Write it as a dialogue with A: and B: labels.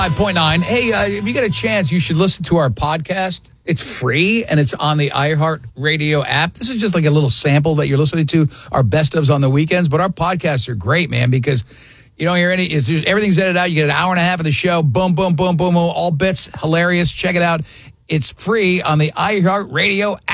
A: 5.9. Hey, if you get a chance, you should listen to our podcast. It's free, and it's on the iHeartRadio app. This is just like a little sample that you're listening to, our best ofs on the weekends. But our podcasts are great, man, because you don't hear everything's edited out. You get an hour and a half of the show. Boom, boom, boom, boom, boom. All bits, hilarious. Check it out. It's free on the iHeartRadio